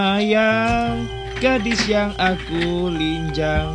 Sayang, gadis yang aku linjang.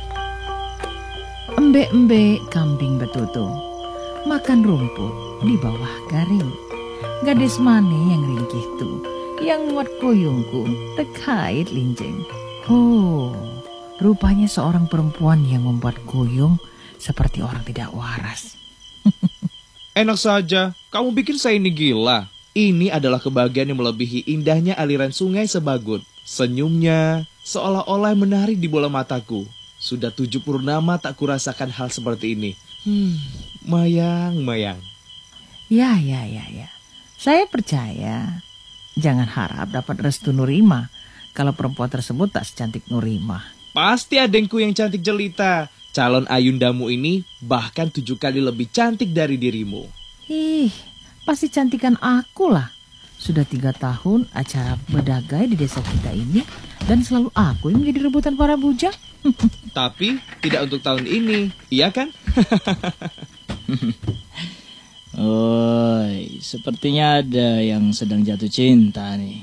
Embe-embe kambing betutu makan rumput di bawah garing. Gadis mana yang ringkih tu, yang muat koyungku terkait linjeng. Oh, rupanya seorang perempuan yang membuat koyung seperti orang tidak waras. Enak saja, kamu pikir saya ini gila? Ini adalah kebahagiaan yang melebihi indahnya aliran sungai Sebagut. Senyumnya seolah-olah menarik di bola mataku. Sudah 7 purnama tak kurasakan hal seperti ini. Mayang. Ya. Saya percaya. Jangan harap dapat restu Nurima kalau perempuan tersebut tak secantik Nurima. Pasti adengku yang cantik jelita. Calon ayundamu ini bahkan 7 kali lebih cantik dari dirimu. Pasti cantikan aku lah. Sudah 3 tahun acara berdagai di desa kita ini dan selalu aku yang menjadi rebutan para bujang. Tapi tidak untuk tahun ini, iya kan? Oi, sepertinya ada yang sedang jatuh cinta nih.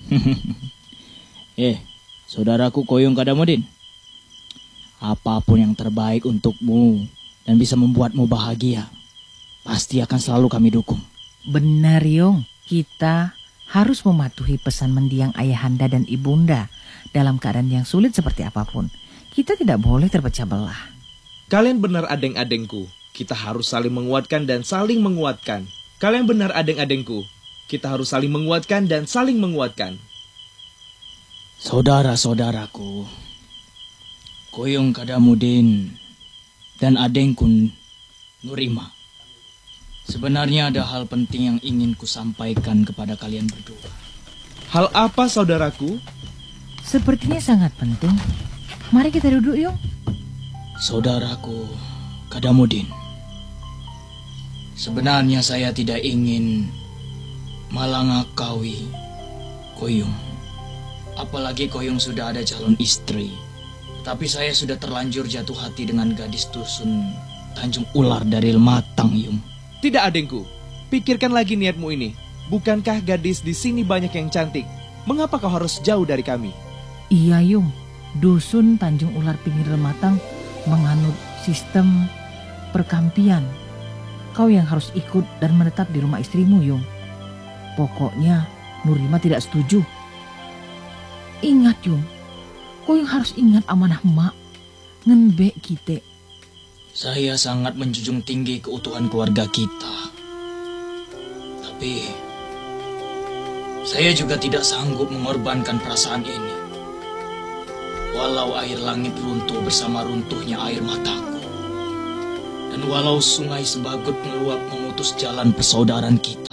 Saudaraku Koyung Kadamudin. Apapun yang terbaik untukmu dan bisa membuatmu bahagia, pasti akan selalu kami dukung. Benar, Yung. Kita harus mematuhi pesan mendiang ayahanda dan ibunda dalam keadaan yang sulit seperti apapun. Kita tidak boleh terpecah belah. Kalian benar adeng-adengku. Kita harus saling menguatkan dan saling menguatkan. Kalian benar adeng-adengku. Kita harus saling menguatkan dan saling menguatkan. Saudara-saudaraku, Koyung Kadamudin dan adengku Nurima. Sebenarnya ada hal penting yang ingin kusampaikan kepada kalian berdua. Hal apa, saudaraku? Sepertinya sangat penting. Mari kita duduk, Yung. Saudaraku Kadamudin, sebenarnya saya tidak ingin malangakawi Koyung. Apalagi Koyung sudah ada calon istri. Tapi saya sudah terlanjur jatuh hati dengan gadis dusun Tanjung Ular dari Lematang, Yung. Tidak, adengku. Pikirkan lagi niatmu ini. Bukankah gadis di sini banyak yang cantik? Mengapa kau harus jauh dari kami? Iya, Yung. Dusun Tanjung Ular pinggir Lematang menganut sistem perkampian. Kau yang harus ikut dan menetap di rumah istrimu, Yung. Pokoknya Nurima tidak setuju. Ingat, Yung. Kau yang harus ingat amanah mak. Ngenbe kita. Saya sangat menjunjung tinggi keutuhan keluarga kita. Tapi saya juga tidak sanggup mengorbankan perasaan ini. Walau air langit runtuh bersama runtuhnya air mataku. Dan walau sungai Sebagut meluap memutus jalan persaudaraan kita.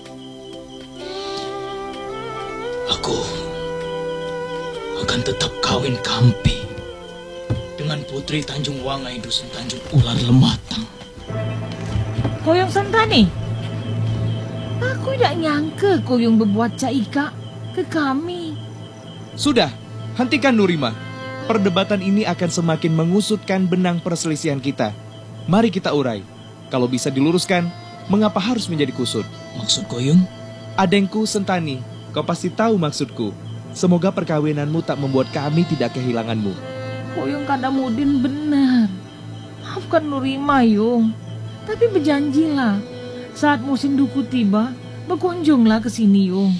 Aku akan tetap kawin kampi dengan putri Tanjung Wangai dusun Tanjung Ular Lematang. Koyong Sentani, aku tidak nyangka Koyong berbuat caika ke kami. Sudah, hentikan Nurima. Perdebatan ini akan semakin mengusutkan benang perselisihan kita. Mari kita urai. Kalau bisa diluruskan, mengapa harus menjadi kusut? Maksud Koyung? Adengku Sentani, kau pasti tahu maksudku. Semoga perkawinanmu tak membuat kami tidak kehilanganmu. Koyong Kadamudin benar. Maafkan Nurima, Yung. Tapi berjanjilah, saat musim duku tiba, berkunjunglah ke sini, Yung.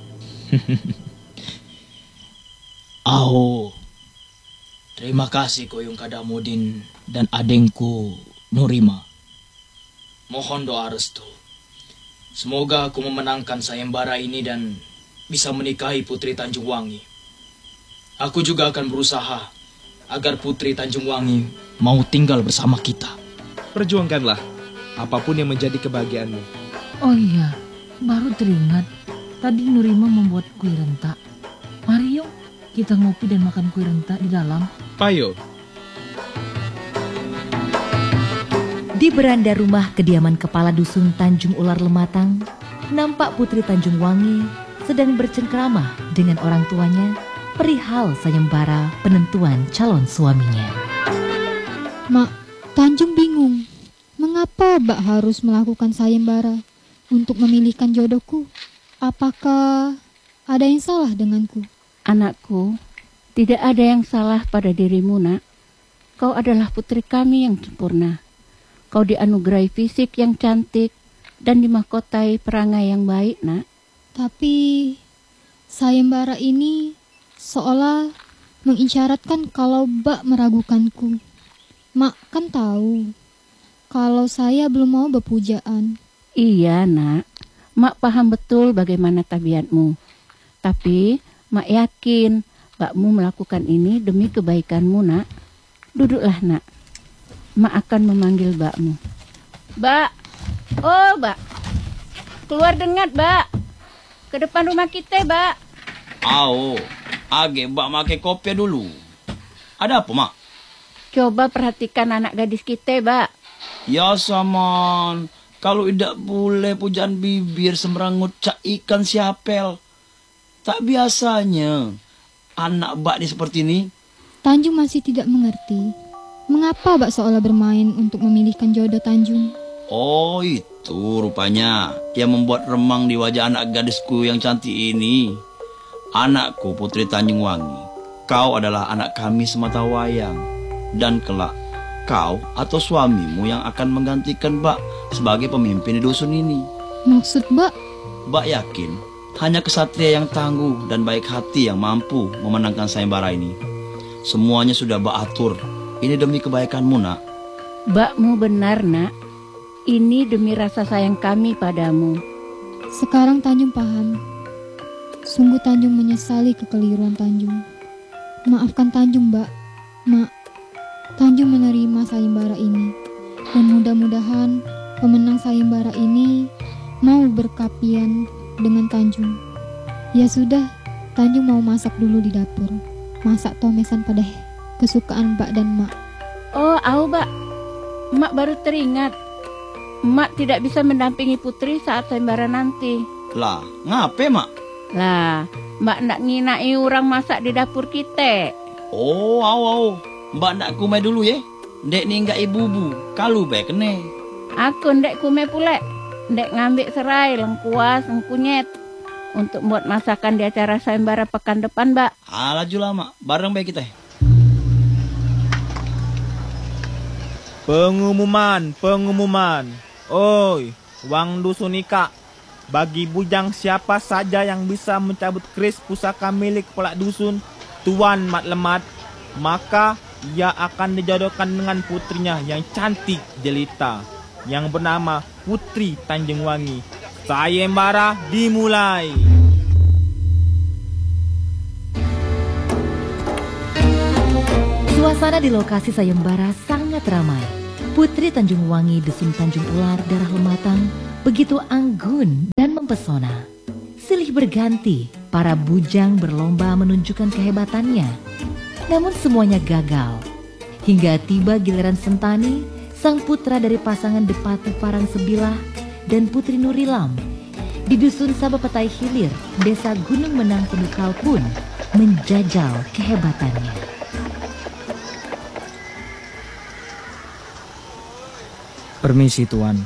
Terima kasih Koyung Kadamudin dan adengku Nurima. Mohon doa restu. Semoga aku memenangkan sayembara ini dan bisa menikahi Putri Tanjung Wangi. Aku juga akan berusaha agar Putri Tanjung Wangi mau tinggal bersama kita. Perjuangkanlah apapun yang menjadi kebahagiaanmu. Oh iya, baru teringat. Tadi Nurima membuat kue rentak. Mari Yung, kita ngopi dan makan kue rentak di dalam. Payo. Di beranda rumah kediaman kepala dusun Tanjung Ular Lematang, nampak Putri Tanjung Wangi sedang bercengkrama dengan orang tuanya perihal sayembara penentuan calon suaminya. Mak, Tanjung bingung. Mengapa Mbak harus melakukan sayembara untuk memilihkan jodohku? Apakah ada yang salah denganku? Anakku, tidak ada yang salah pada dirimu, nak. Kau adalah putri kami yang sempurna. Kau dianugerahi fisik yang cantik dan dimahkotai perangai yang baik, nak. Tapi sayembara ini seolah mengisyaratkan kalau Mbak meragukanku. Mak kan tahu kalau saya belum mau berpujaan. Iya, nak. Mak paham betul bagaimana tabiatmu. Tapi mak yakin Mbakmu melakukan ini demi kebaikanmu, nak. Duduklah, nak. Mak akan memanggil Mbakmu. Mbak, oh Mbak, keluar dengat, Mbak. Ke depan rumah kita, Mbak. Au, age Mbak make kopi dulu. Ada apa, Mak? Coba perhatikan anak gadis kita, Mbak. Ya saman, kalau tidak boleh pujaan bibir semrangut cak ikan siapel. Tak biasanya anak Mbak ni seperti ini. Tanjung masih tidak mengerti. Mengapa Mbak seolah bermain untuk memilihkan jodoh Tanjung? Oh, itu rupanya yang membuat remang di wajah anak gadisku yang cantik ini. Anakku Putri Tanjung Wangi, kau adalah anak kami semata wayang. Dan kelak, kau atau suamimu yang akan menggantikan Mbak sebagai pemimpin di dusun ini. Maksud Mbak? Mbak yakin hanya kesatria yang tangguh dan baik hati yang mampu memenangkan sayembara ini. Semuanya sudah Mbak atur. Ini demi kebaikanmu, nak. Mbakmu benar, nak. Ini demi rasa sayang kami padamu. Sekarang Tanjung paham. Sungguh Tanjung menyesali kekeliruan Tanjung. Maafkan Tanjung, Mbak. Mak, Tanjung menerima sayembara ini. Dan mudah-mudahan pemenang sayembara ini mau berkapian dengan Tanjung. Ya sudah, Tanjung mau masak dulu di dapur. Masak tomesan pada kesukaan Mbak dan Mak. Oh, au, Mbak. Mak baru teringat. Mak tidak bisa mendampingi Putri saat sayembara nanti. Lah, ngape, Mak? Lah, Mak nak nginai orang masak di dapur kita. Oh, au. Mbak nak kumai dulu ya. Dek ni enggak ibu-bu. Kalau baik kene. Aku ndek kume pulek. Ndek ngambil serai, lengkuas, lengkunyet. Untuk buat masakan di acara sayembara pekan depan, Mbak. Laju lama. Bareng baik kita. Pengumuman. Oi, Wang Dusunika. Bagi bujang siapa saja yang bisa mencabut keris pusaka milik kepala dusun Tuan Mat Lemat, maka ia akan dijodohkan dengan putrinya yang cantik jelita yang bernama Putri Tanjung Wangi. Sayembara dimulai. Suasana di lokasi sayembara sangat ramai. Putri Tanjung Wangi Dusun Tanjung Ular Darah Lematang begitu anggun dan mempesona. Silih berganti, para bujang berlomba menunjukkan kehebatannya. Namun semuanya gagal. Hingga tiba giliran Sentani, sang putra dari pasangan Depati Parang Sebilah dan Putri Nurilam. Di Dusun Sabapetai Hilir, Desa Gunung Menang Penukal pun menjajal kehebatannya. Permisi, Tuan.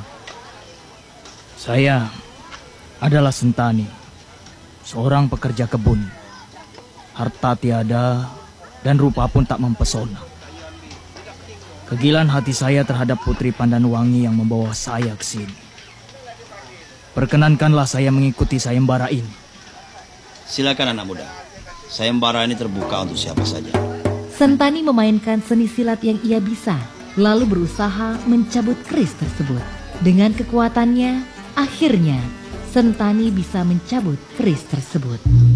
Saya adalah Sentani, seorang pekerja kebun. Harta tiada dan rupa pun tak mempesona. Kegilaan hati saya terhadap Putri Pandanwangi yang membawa saya ke sini. Perkenankanlah saya mengikuti sayembara ini. Silakan anak muda. Sayembara ini terbuka untuk siapa saja. Sentani memainkan seni silat yang ia bisa, lalu berusaha mencabut keris tersebut. Dengan kekuatannya, akhirnya Sentani bisa mencabut keris tersebut.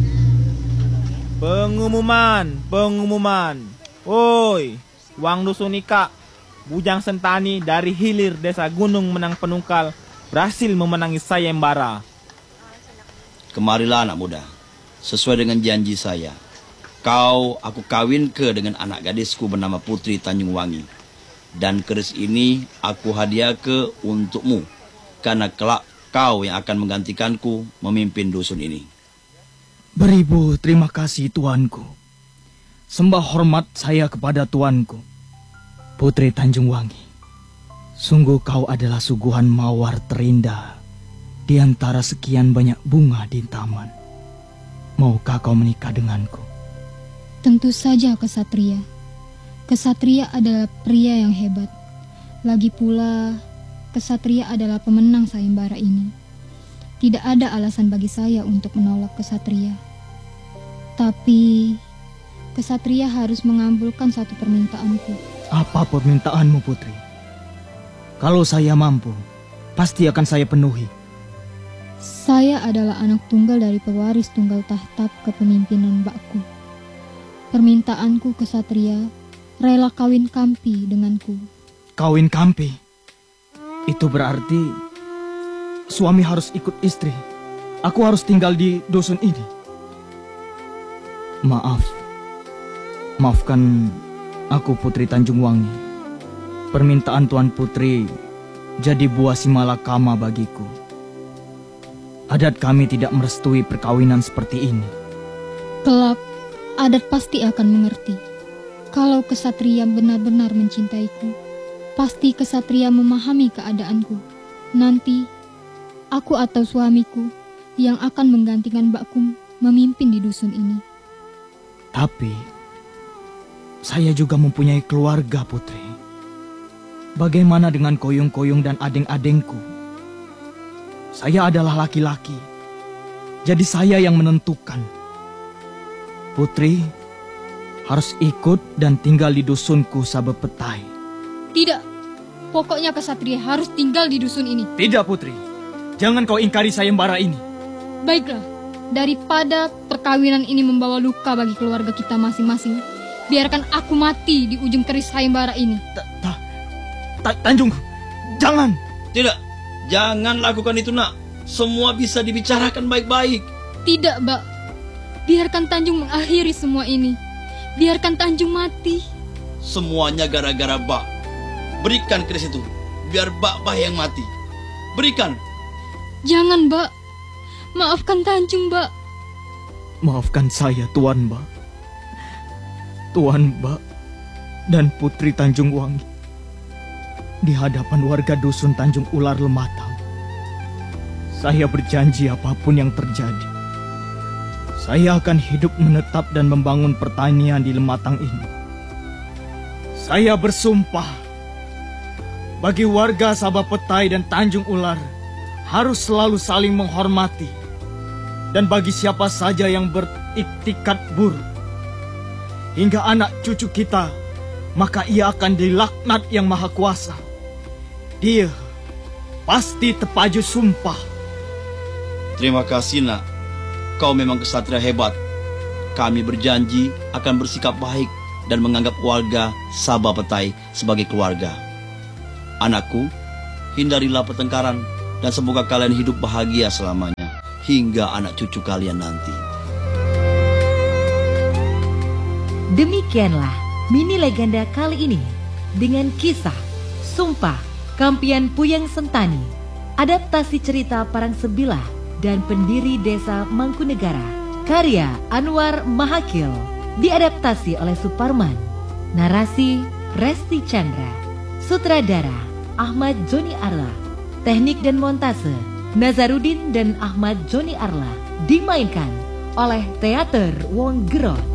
Pengumuman. Oi, Wang Dusunika, bujang Sentani dari hilir Desa Gunung Menang Penungkal berhasil memenangi sayembara. Kemarilah anak muda. Sesuai dengan janji saya. Aku kawin dengan anak gadisku bernama Putri Tanjung Wangi. Dan keris ini aku hadiah untukmu. Karena kelak kau yang akan menggantikanku memimpin dusun ini. Beribu terima kasih, Tuanku. Sembah hormat saya kepada Tuanku, Putri Tanjung Wangi. Sungguh kau adalah suguhan mawar terindah di antara sekian banyak bunga di taman. Maukah kau menikah denganku? Tentu saja kesatria. Kesatria adalah pria yang hebat. Lagi pula, kesatria adalah pemenang sayembara ini. Tidak ada alasan bagi saya untuk menolak kesatria. Tapi, kesatria harus mengabulkan satu permintaanku. Apa permintaanmu, Putri? Kalau saya mampu, pasti akan saya penuhi. Saya adalah anak tunggal dari pewaris tunggal tahta kepemimpinan mbakku. Permintaanku kesatria rela kawin kampi denganku. Kawin kampi? Itu berarti suami harus ikut istri. Aku harus tinggal di dusun ini. Maafkan aku, Putri Tanjungwangi. Permintaan Tuan Putri jadi buah simalakama bagiku. Adat kami tidak merestui perkawinan seperti ini. Kelak, adat pasti akan mengerti. Kalau kesatria benar-benar mencintaiku, pasti kesatria memahami keadaanku. Nanti, aku atau suamiku yang akan menggantikan mbakku memimpin di dusun ini. Tapi, saya juga mempunyai keluarga, Putri. Bagaimana dengan koyung-koyung dan adeng-adengku? Saya adalah laki-laki, jadi saya yang menentukan. Putri harus ikut dan tinggal di dusunku Sabepetai. Tidak, pokoknya kesatria harus tinggal di dusun ini. Tidak, Putri. Jangan kau ingkari sayembara ini. Baiklah, daripada perkawinan ini membawa luka bagi keluarga kita masing-masing, biarkan aku mati di ujung keris sayembara ini. Tanjung, jangan. Tidak. Jangan lakukan itu, nak. Semua bisa dibicarakan baik-baik. Tidak, Mbak. Biarkan Tanjung mengakhiri semua ini. Biarkan Tanjung mati. Semuanya gara-gara Bak. Berikan keris itu, biar Bak yang mati. Berikan. Jangan, Mbak. Maafkan Tanjung, Mbak. Maafkan saya, Tuan Mbak. Tuan Mbak dan Putri Tanjungwangi. Di hadapan warga dusun Tanjung Ular Lematang, saya berjanji apapun yang terjadi, saya akan hidup menetap dan membangun pertanian di Lematang ini. Saya bersumpah, bagi warga Sabepetai dan Tanjung Ular harus selalu saling menghormati, dan bagi siapa saja yang beriktikat buruk hingga anak cucu kita, maka ia akan dilaknat Yang Maha Kuasa. Dia pasti terpacu sumpah. Terima kasih, nak. Kau memang kesatria hebat. Kami berjanji akan bersikap baik dan menganggap warga Sabepetai sebagai keluarga. Anakku, hindarilah pertengkaran dan semoga kalian hidup bahagia selamanya hingga anak cucu kalian nanti. Demikianlah mini legenda kali ini dengan kisah Sumpah Kampian Puyeng Sentani, adaptasi cerita Parang Sebilah dan pendiri desa Mangkunegara, karya Anwar Mahakil, diadaptasi oleh Suparman, narasi Resti Chandra, sutradara Ahmad Joni Arla, teknik dan montase Nazarudin dan Ahmad Joni Arla, dimainkan oleh Teater Wong Gerot.